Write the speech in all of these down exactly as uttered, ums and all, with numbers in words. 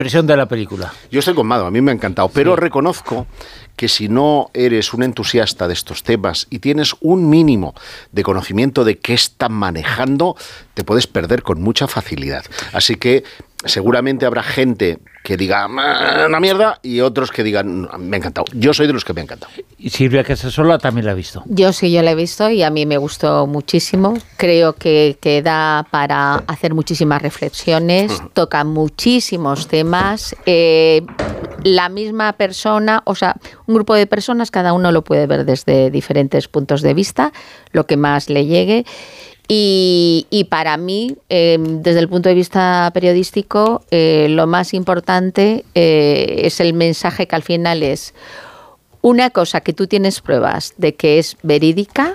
impresión de la película. Yo estoy con Mado, a mí me ha encantado, pero sí. Reconozco que si no eres un entusiasta de estos temas y tienes un mínimo de conocimiento de qué están manejando, te puedes perder con mucha facilidad. Así que seguramente habrá gente que diga una mierda y otros que digan me ha encantado. Yo soy de los que me ha encantado. Y Silvia Casasola también la ha visto. Yo sí, yo la he visto y a mí me gustó muchísimo. Creo que, que da para hacer muchísimas reflexiones, uh-huh. toca muchísimos temas. Eh, la misma persona, o sea, un grupo de personas, cada uno lo puede ver desde diferentes puntos de vista, lo que más le llegue. Y, y para mí, eh, desde el punto de vista periodístico, eh, lo más importante eh, es el mensaje que al final es una cosa que tú tienes pruebas de que es verídica,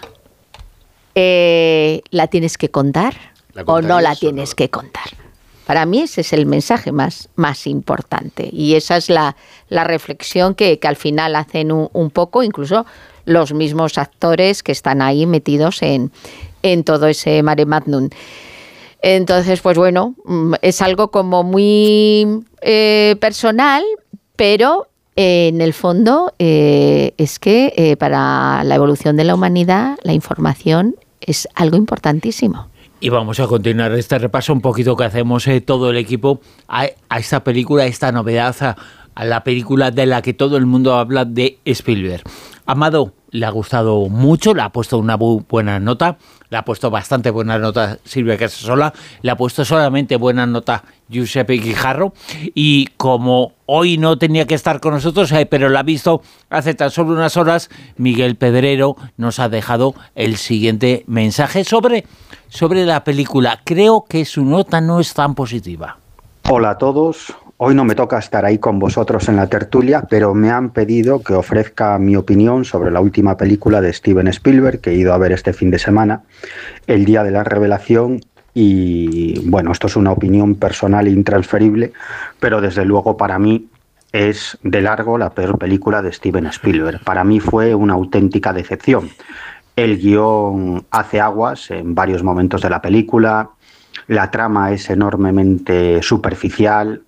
eh, la tienes que contar o no la tienes que contar. Para mí ese es el mensaje más, más importante y esa es la, la reflexión que, que al final hacen un, un poco, incluso los mismos actores que están ahí metidos en... en todo ese mare magnum. Entonces, pues bueno, es algo como muy eh, personal, pero eh, en el fondo eh, es que eh, para la evolución de la humanidad la información es algo importantísimo. Y vamos a continuar este repaso un poquito que hacemos eh, todo el equipo a, a esta película, a esta novedad, a, a la película de la que todo el mundo habla, de Spielberg. Amado, le ha gustado mucho, le ha puesto una bu- buena nota, le ha puesto bastante buena nota Silvia Casasola, le ha puesto solamente buena nota Giuseppe Guijarro, y como hoy no tenía que estar con nosotros, eh, pero la ha visto hace tan solo unas horas, Miguel Pedrero nos ha dejado el siguiente mensaje sobre, sobre la película. Creo que su nota no es tan positiva. Hola a todos. Hoy no me toca estar ahí con vosotros en la tertulia, pero me han pedido que ofrezca mi opinión sobre la última película de Steven Spielberg que he ido a ver este fin de semana, El Día de la Revelación. Y bueno, esto es una opinión personal e intransferible, pero desde luego para mí es de largo la peor película de Steven Spielberg. Para mí fue una auténtica decepción. El guión hace aguas en varios momentos de la película, la trama es enormemente superficial.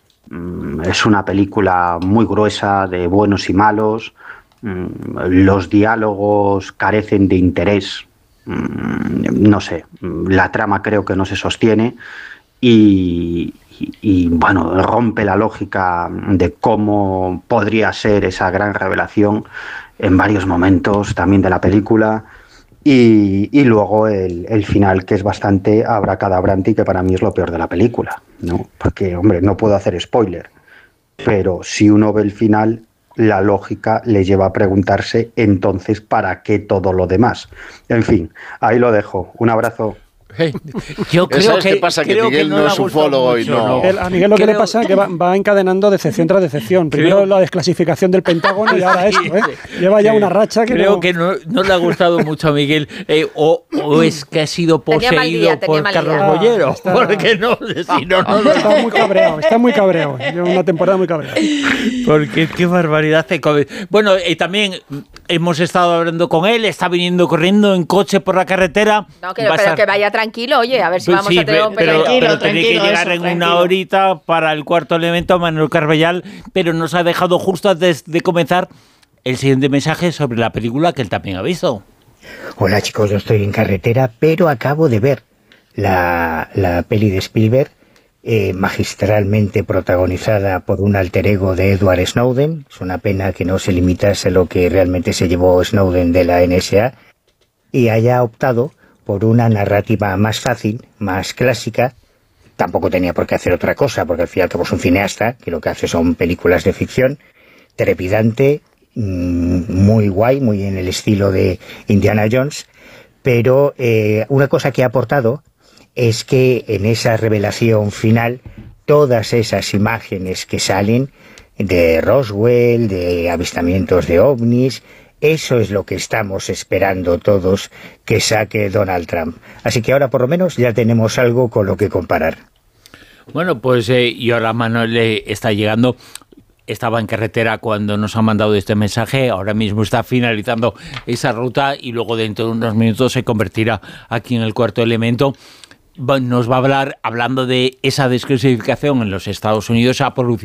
Es una película muy gruesa de buenos y malos, los diálogos carecen de interés, no sé, la trama creo que no se sostiene y, y, y bueno, rompe la lógica de cómo podría ser esa gran revelación en varios momentos también de la película. Y, y luego el, el final, que es bastante abracadabrante y que para mí es lo peor de la película, ¿no? Porque, hombre, no puedo hacer spoiler, pero si uno ve el final, la lógica le lleva a preguntarse, entonces, ¿para qué todo lo demás? En fin, ahí lo dejo. Un abrazo. Hey, yo creo ¿Sabes que, qué pasa? Que creo Miguel que no, no es ufólogo y no... El, a Miguel lo creo... que le pasa es que va, va encadenando decepción tras decepción. Primero creo... la desclasificación del Pentágono y ahora esto, ¿eh? Lleva ya una racha que creo no... que no, no le ha gustado mucho a Miguel, eh, o, o es que ha sido poseído día, por Carlos ah, Bollero, está... porque no, si no, no, no está muy cabreado, está muy cabreado. Lleva una temporada muy cabreado. Porque qué barbaridad. Bueno, eh, también hemos estado hablando con él, está viniendo corriendo en coche por la carretera. No, que, pero estar... que vaya tranquilo, oye, a ver si vamos sí, a tener un pero, tranquilo, pero tiene que llegar eso, en tranquilo. Una horita para el cuarto elemento, Manuel Carballal, pero nos ha dejado justo antes de comenzar el siguiente mensaje sobre la película que él también ha visto. Hola chicos, yo estoy en carretera, pero acabo de ver la, la peli de Spielberg, eh, magistralmente protagonizada por un alter ego de Edward Snowden. Es una pena que no se limitase lo que realmente se llevó Snowden de la N S A y haya optado por una narrativa más fácil, más clásica. Tampoco tenía por qué hacer otra cosa, porque al fin y al cabo es un cineasta, que lo que hace son películas de ficción, trepidante, muy guay, muy en el estilo de Indiana Jones, pero eh, una cosa que ha aportado es que en esa revelación final, todas esas imágenes que salen de Roswell, de avistamientos de ovnis, eso es lo que estamos esperando todos que saque Donald Trump. Así que ahora por lo menos ya tenemos algo con lo que comparar. Bueno, pues eh, y ahora Manuel le está llegando. Estaba en carretera cuando nos ha mandado este mensaje, ahora mismo está finalizando esa ruta y luego dentro de unos minutos se convertirá aquí en el cuarto elemento. nos va a hablar, hablando de esa desclasificación en los Estados Unidos, ha producido